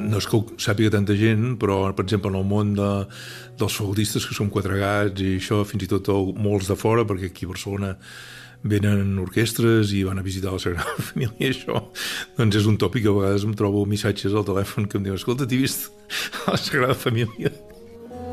no és que ho sàpiga tanta gent, però, per exemple, en el món dels fagottistes, que som quatre gats i això, fins i tot molts de fora, perquè aquí a Barcelona venen orquestres i van a visitar la Sagrada Família, això doncs és un tòpic. A vegades em trobo missatges al telèfon que em diuen: escolta, t'he vist a la Sagrada Família.